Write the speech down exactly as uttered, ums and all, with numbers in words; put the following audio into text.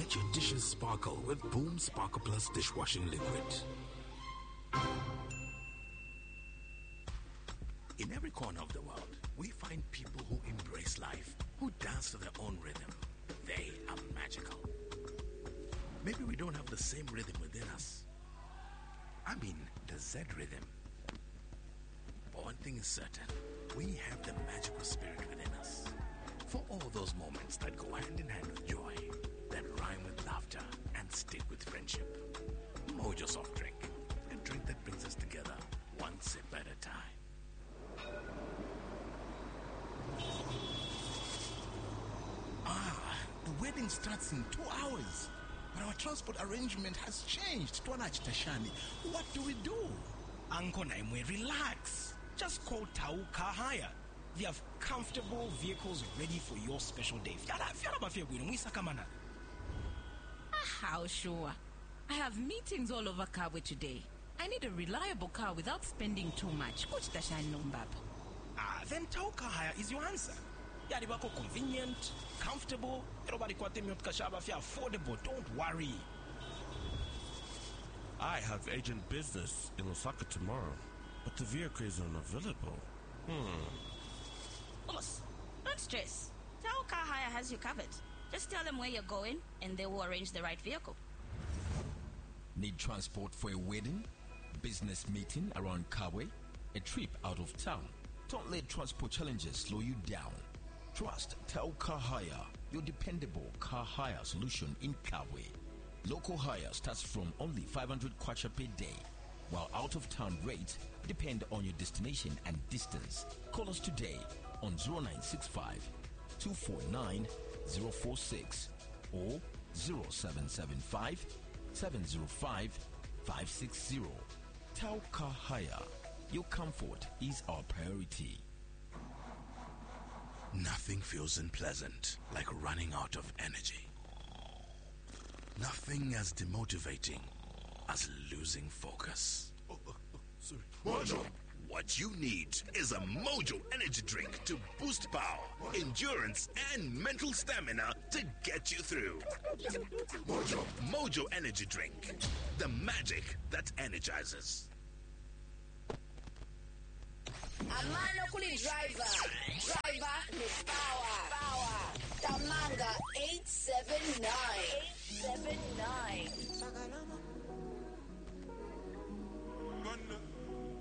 Let your dishes sparkle with Boom Sparkle Plus dishwashing liquid. In every corner of the world, we find people who embrace life, who dance to their own rhythm. They are magical. Maybe we don't have the same rhythm within us. I mean, the Z rhythm. But one thing is certain, we have the magical spirit within us. For all those moments that go hand in hand with joy, that rhyme with laughter, and stick with friendship. Mojo Soft Drink, a drink that brings us together, one sip at a time. Ah, the wedding starts in two hours. But our transport arrangement has changed. Tashani, what do we do? Uncle Naimwe, relax. Just call Tau Car Hire. They have comfortable vehicles ready for your special day. How sure? I have meetings all over Kabwe today. I need a reliable car without spending too much. Ah, then Tau Car Hire is your answer. Yadibako convenient, comfortable, affordable, don't worry. I have agent business in Osaka tomorrow, but the vehicle is unavailable. Hmm. Boss, don't stress. Tao Car Hire has you covered. Just tell them where you're going and they will arrange the right vehicle. Need transport for a wedding, business meeting around Kabwe, a trip out of town? Don't let transport challenges slow you down. Trust Tau Car Hire, your dependable car hire solution in Kabwe. Local hire starts from only five hundred kwacha per day, while out-of-town rates depend on your destination and distance. Call us today on zero nine six five, two four nine, zero four six or zero seven seven five, seven zero five, five six zero. Tau Car Hire, your comfort is our priority. Nothing feels unpleasant like running out of energy. Nothing as demotivating as losing focus. Oh, oh, oh, sorry. Mojo! What you need is a Mojo energy drink to boost power, endurance, and mental stamina to get you through. Mojo! Mojo energy drink. The magic that energizes. Amano kuli driver. Driver ni power. Power. Tamanga eight seven nine. eight seven nine.